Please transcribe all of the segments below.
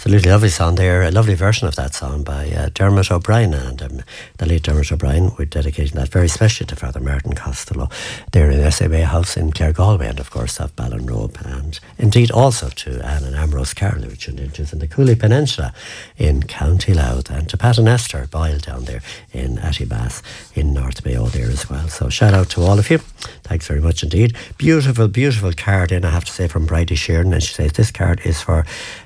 Absolutely lovely song there, a lovely version of that song by Dermot O'Brien, and the late Dermot O'Brien. We're dedicating that very specially to Father Martin Costello there in SMA House in Clare Galway, and of course of Ballinrobe, and indeed also to Anne and Ambrose Carroll, who tuned into us in the Cooley Peninsula in County Louth, and to Pat and Esther Boyle down there in Attybass in North Mayo there as well. So shout out to all of you. Thanks very much indeed. Beautiful, beautiful card in, I have to say, from Bridie Sheeran, and she says this card is for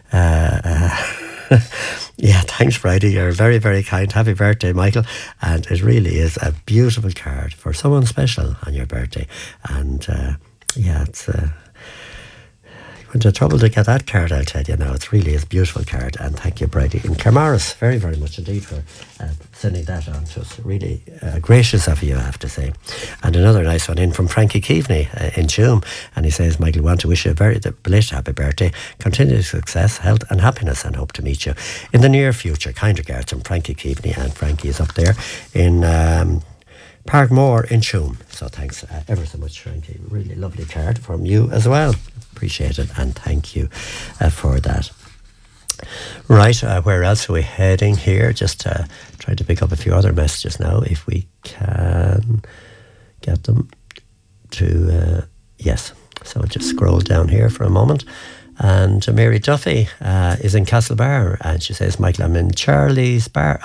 yeah, thanks Bridie, you're very, very kind. Happy birthday, Michael. And it really is a beautiful card for someone special on your birthday. And yeah, it's went to trouble to get that card, I'll tell you now. It really is a beautiful card, and thank you, Bridie in Carmarthenshire, very, very much indeed for sending that on to us. Really gracious of you, I have to say. And another nice one in from Frankie Keaveney in Tuam, and he says, Michael, want to wish you a very belated happy birthday, continued success, health and happiness, and hope to meet you in the near future. Kind regards from Frankie Keaveney, and Frankie is up there in Parkmore in Tuam. So thanks ever so much, Frankie. Really lovely card from you as well. Appreciate it, and thank you for that. Right, where else are we heading here? Just trying to pick up a few other messages now, if we can get them to, yes. So just scroll down here for a moment. And Mary Duffy is in Castlebar, and she says, Michael, I'm in Charlie's Bar.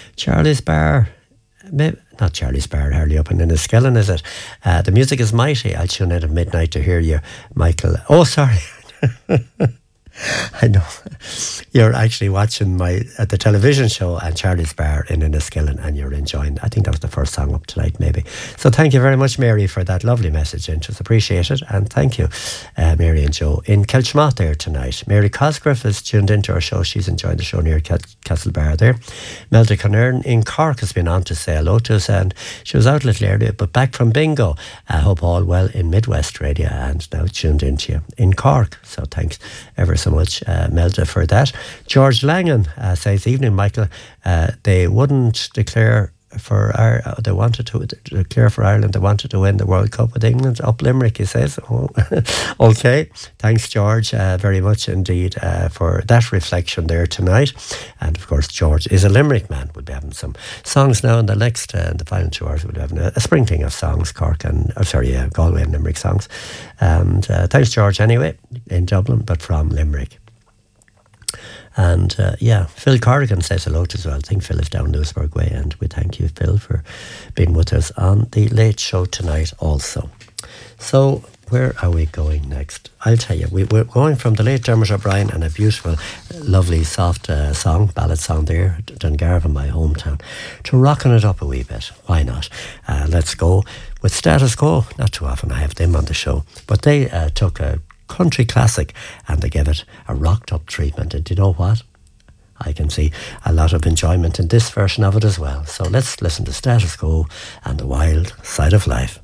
Maybe not Charlie's Bar, hardly up in Enniskillen, is it? The music is mighty. I'll tune in at midnight to hear you, Michael. Oh, sorry. I know. You're actually watching the television show and Charlie's Bar in Enniskillen, and you're enjoying. I think that was the first song up tonight, maybe. So thank you very much, Mary, for that lovely message. Just appreciate it, and thank you, Mary and Joe in Kilchmott there tonight. Mary Cosgrove is tuned into our show. She's enjoying the show near Castlebar there. Melda Conern in Cork has been on to say hello to us, and she was out a little earlier, but back from bingo. I hope all well in Midwest Radio, and now tuned into you in Cork. So thanks ever so much, Melda, for that. George Langan says, evening, Michael. They wouldn't declare for they wanted to declare for Ireland. They wanted to win the World Cup with England. Up Limerick, he says. Oh, okay. Thanks, George, very much indeed for that reflection there tonight. And of course, George is a Limerick man. We'll be having some songs now in the next, in the final 2 hours. We'll be having a sprinkling of songs, Galway and Limerick songs. And thanks, George, anyway, in Dublin, but from Limerick. And yeah, Phil Corrigan says hello to us as well. I think Phil is down Lewisburg Way, and we thank you, Phil, for being with us on the Late Show tonight also. So where are we going next? I'll tell you, we're going from the late Dermot O'Brien and a beautiful, lovely, soft ballad song there, Dungarvan, my hometown, to rocking it up a wee bit. Why not? Let's go with Status Quo. Not too often I have them on the show, but they took a country classic and they gave it a rocked up treatment, and do you know what? I can see a lot of enjoyment in this version of it as well. So let's listen to Status Quo and The Wild Side of Life.